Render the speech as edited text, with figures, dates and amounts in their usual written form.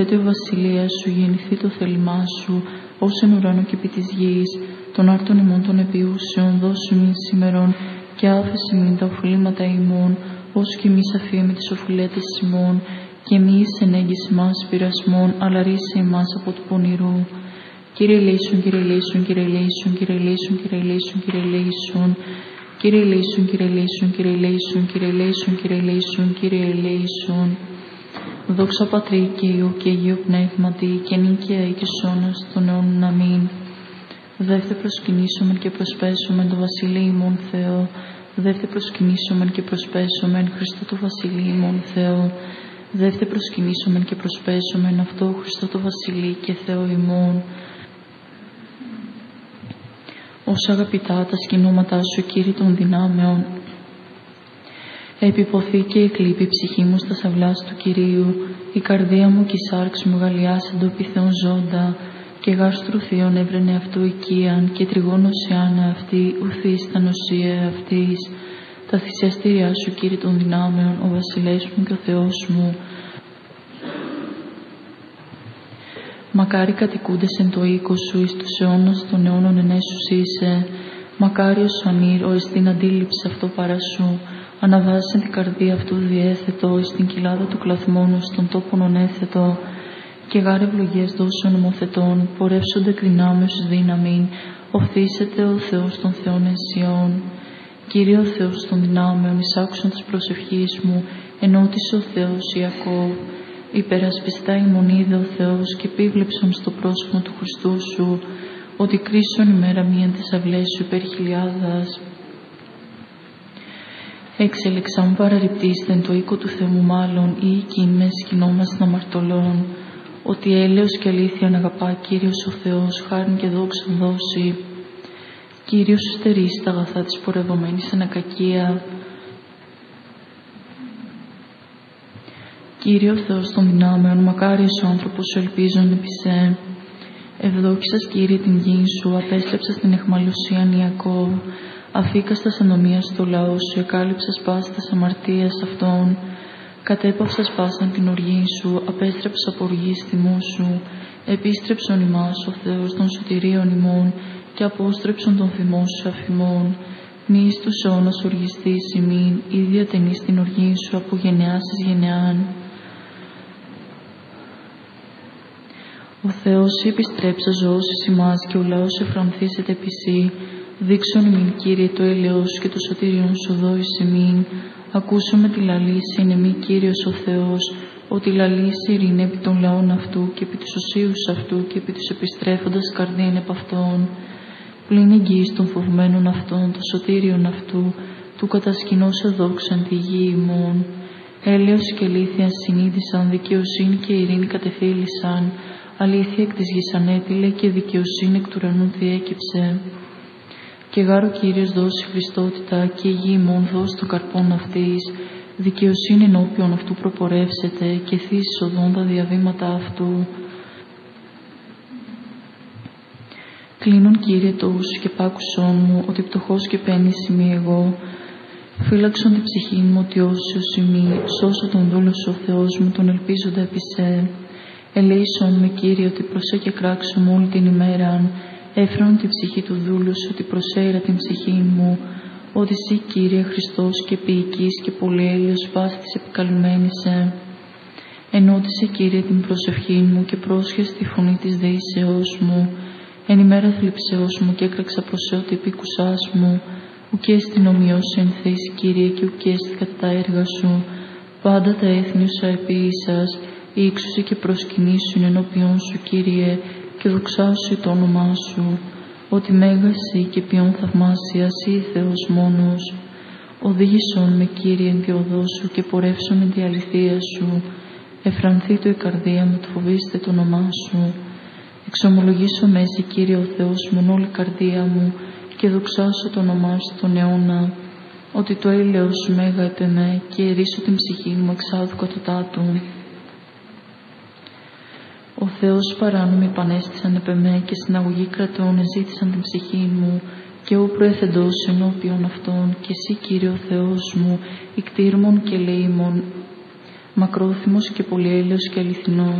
Ελθέτω η βασιλεία σου, γεννηθεί το θέλημά σου, ως εν ουρανό και επί της γης. Των άρτων ημών των επιούσεων, δώσου μην σήμερον, και άφεση μην τα οφειλήματα ημών, ως και εμείς αφίεμοι τις οφειλέτες ημών, και μη εις ενέγγιση μας πειρασμών, αλλά ρίσε ημάς από του πονηρού. Κύριε ελέησον, Κύριε ελέησον, Κύριε ελέησον, Κύριε ελέησον, Κύριε ελέησον, Κύριε ελέησον. Κύριε ελέησον, Κύριε ελέησον, Κύριε ελέησον, Κύριε ελέησον, Κύριε ελέησον, Κύριε ελέησον. Δόξα Πατρί και Υιό και Αγίου Πνεύματι, και νίκαια ή και σώνας των αιώνων. Αμήν. Δεύτε προσκυνήσομεν και προσπέσομεν το Βασιλείο ημών Θεό. Δεύτε προσκυνήσομεν και προσπέσομεν Χριστό το Βασιλείο ημών Θεό. Δεύτε προσκυνήσομεν και προσπέσομεν αυτό Χριστό το Βασιλείο και Θεό ημών. Όσα αγαπητά τα σκηνώματά σου, Κύριε των δυνάμεων, επιποθεί και εκλείπει η ψυχή μου στα σαυλάς του Κυρίου, η καρδία μου και η σάρξ μου γαλλιάσαντο επί Θεόν ζώντα, και γάστρου Θεόν έβρενε αυτού οικίαν, και τριγώνωσιάνα αυτή, ουθείς τα νοσία αυτής. Τα θυσιαστήριά σου, Κύριε των δυνάμεων, ο βασιλεύς μου και ο Θεός μου. Μακάρι κατοικούντες εν το οίκο σου, εις τους αιώνας των αιώνων ενέσους είσαι. Μακάριος ανήρ, ο εις την αντίληψη αυτό παρά σου. Αναβάζεσαι την καρδία αυτού διέθετο, εις την κοιλάδα του κλαθμόνου, στον τόπον ονέθετο. Και γάρε ευλογίες δώσεων νομοθετών, πορεύσονται εκ δυνάμεως εις δύναμην, οφθήσεται ο Θεός των Θεών Ενσιών. Κύριε ο Θεός των δυνάμεων, εισάκουσαν της προσευχής μου, ενώτησε ο Θεός Ιακώβ. Υπερασπιστά ημών είδε ο Θεός και επίβλεψον στο πρόσωπο του Χριστού σου, ότι κρίσον ημέρα μίαν της αυλές σου υπέρ χιλιάδας. Εξελεξά μου παραρρυπτήστε εν το οίκο του Θεού μου μάλλον, ή εκείν με σκηνόμαστε αμαρτωλών, ότι έλεος και αλήθεια αγαπά Κύριος ο Θεός, χάριν και δόξαν δώσει. Κύριος στερείς τα αγαθά της πορευομένης εν ακακία. Κύριε ο Θεός των δυνάμεων, μακάριος ο άνθρωπος σου ελπίζον επί σε. Ευδόξας Κύριε την γη σου, απέστρεψας την αιχμαλωσίαν Ιακώβ. Αφήκας τας ανομίας το λαό σου, εκάλυψας πάσης αμαρτίας αυτών. Κατέπαυσας πάσαν την οργή σου, απέστρεψας από οργής θυμού σου. Επίστρεψον ημάς ο Θεός των σωτηρίων ημών, και απόστρεψον τον θυμό σου αφημών. Μη εις τους αιώνας οργιστείς ημίν, ή διατενείς την οργή σου από γενεάς εις γενεάν. Ο Θεός επιστρέψα ζωώσεις ημάς, και ο λαός εφρανθήσεται επί σύ. Δείξον ημίν, Κύριε, το έλεος σου και το σωτήριον σου δόης ημίν. Ακούσαμε τη λαλήση, είναι μη Κύριος ο Θεός, ότι λαλήσει ειρήνη επί των λαών αυτού και επί τους οσίους αυτού και επί τους επιστρέφοντας καρδίαν επ' αυτών. Πλην εγγύης των φοβμένων αυτών, το σωτήριον αυτού, του κατασκηνώσε δόξαν τη γη ημών. Έλεος και αλήθεια συνείδησαν, δικαιοσύνη και ειρήνη κατεφύλησαν. Αλήθεια εκ της γης ανέτειλε και δικαιοσύνη εκ του ουρανού διέκυψε. Και γάρο Κύριος δώσει Χριστότητα, και η γη ημών δώσει το καρπόν αυτής. Δικαιοσύνη ενώπιον αυτού προπορεύσεται, και θύσεις οδόν τα διαβήματα αυτού. Κλείνον, Κύριε, το ους και πάκουσόν μου, ότι πτωχός και πένης είμαι εγώ. Φύλαξον την ψυχή μου, ότι όσιος ημί, σώσω τον δούλο σου ο Θεός μου, τον ελπίζοντα επί σε. Ελέησον με, Κύριε, ότι προσέ και κράξω μου όλη την ημέραν. Έφρον την ψυχή του δούλου σου, ότι προσέειρα την ψυχή μου. Ότι εσύ, Κύριε, Χριστός και ποιητής και πολυέλεος βάση της επικαλυμμένησε. Ενώτησε, Κύριε, την προσευχή μου και πρόσχεσαι τη φωνή της δεήσεώς μου. Εν ημέρα θλιψεώς μου και έκραξα προς ότι επίκουσάς μου. Ουκ έστι ομοιός εν θέση, Κύριε, και ουκ έστι κατά τα έργα σου. Πάντα τα έθνη σου αεπίησας, ύξουσι και προσκυνήσουν ενώπιον σου, Κύριε, και δοξάσου το όνομά σου. Ότι μέγασι και ποιον θαυμάσιας ή Θεός μόνος. Οδήγησον με, Κύριε, εν τη οδό σου και πορεύσον με τη αληθεία σου. Εφρανθεί το η καρδία μου, το φοβήστε το όνομά σου. Εξομολογήσω μέση, Κύριε ο Θεός μου, όλη η καρδία μου, και δοξάσω το όνομά σου τον αιώνα. Ότι το έλεος σου μέγα επ' εμέ, και ερίσω την ψυχή μου εξάδου κατωτάτου. Ο Θεός παράνομοι επανέστησαν επ' εμέ, και συναγωγή κρατών εζήτησαν την ψυχή μου, και ο προεθεντός ενώπιον αυτών, και εσύ, Κύριε ο Θεός μου, ικτήρμον και λέημον, μακρόθυμος και πολυέλεος και αληθινός.